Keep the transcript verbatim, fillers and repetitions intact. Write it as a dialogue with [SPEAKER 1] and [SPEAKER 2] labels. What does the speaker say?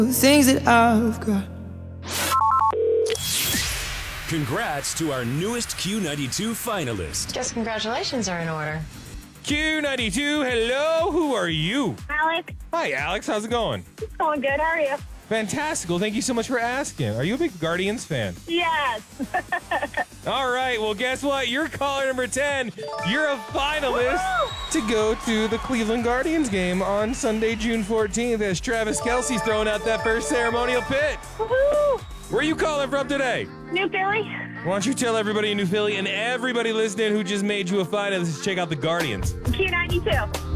[SPEAKER 1] The things that I've got.
[SPEAKER 2] Congrats to our newest Q ninety-two finalist.
[SPEAKER 3] Guess congratulations are in order.
[SPEAKER 4] Q ninety-two, hello, who are you?
[SPEAKER 5] Alex,
[SPEAKER 4] Hi, Alex, how's it going?
[SPEAKER 5] it's going good. How are you?
[SPEAKER 4] Fantastical, thank you so much for asking. Are you a big Guardians fan?
[SPEAKER 5] Yes.
[SPEAKER 4] All right, well, guess what? You're caller number ten. You're a finalist to go to the Cleveland Guardians game on Sunday, June fourteenth, as Travis Kelce's throwing out that first ceremonial pitch.
[SPEAKER 5] Woohoo!
[SPEAKER 4] Where are you calling from today?
[SPEAKER 5] New Philly?
[SPEAKER 4] Why don't you tell everybody in New Philly and everybody listening who just made you a finalist to check out the Guardians?
[SPEAKER 5] Q ninety-two.